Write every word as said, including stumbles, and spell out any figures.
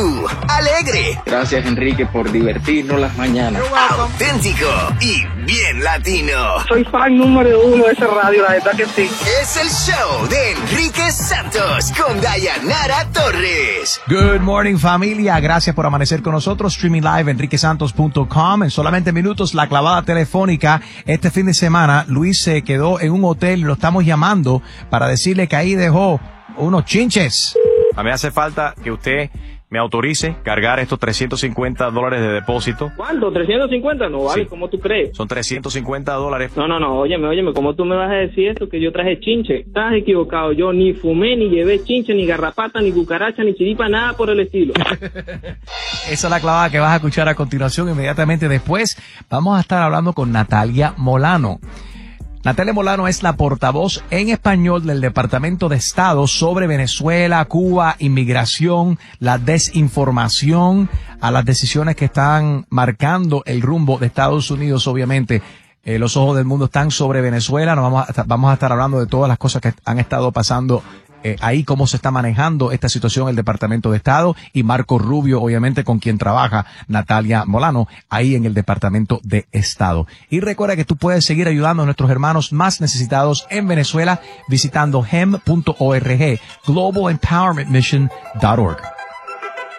Uh, alegre. Gracias, Enrique, por divertirnos las mañanas. Auténtico y bien latino. Soy fan número uno de esa radio, la verdad que sí. Es el show de Enrique Santos con Dayanara Torres. Good morning, familia. Gracias por amanecer con nosotros. Streaming live enrique santos punto com. En solamente minutos, la clavada telefónica. Este fin de semana, Luis se quedó en un hotel y lo estamos llamando para decirle que ahí dejó unos chinches. A mí me hace falta que usted me autorice cargar estos trescientos cincuenta dólares de depósito. ¿Cuánto? ¿trescientos cincuenta? No vale, Sí. ¿cómo tú crees? Son trescientos cincuenta dólares. No, no, no, óyeme, óyeme, ¿cómo tú me vas a decir esto que yo traje chinche? Estás equivocado, yo ni fumé, ni llevé chinche, ni garrapata, ni cucaracha, ni chiripa, nada por el estilo. Esa es la clavada que vas a escuchar a continuación. Inmediatamente después vamos a estar hablando con Natalia Molano. Natalia Molano es la portavoz en español del Departamento de Estado sobre Venezuela, Cuba, inmigración, la desinformación, a las decisiones que están marcando el rumbo de Estados Unidos. Obviamente, eh, los ojos del mundo están sobre Venezuela. Nos vamos a, vamos a estar hablando de todas las cosas que han estado pasando Eh, ahí, cómo se está manejando esta situación el Departamento de Estado, y Marco Rubio, obviamente, con quien trabaja Natalia Molano, ahí en el Departamento de Estado. Y recuerda que tú puedes seguir ayudando a nuestros hermanos más necesitados en Venezuela visitando hem punto org, global empowerment mission punto org.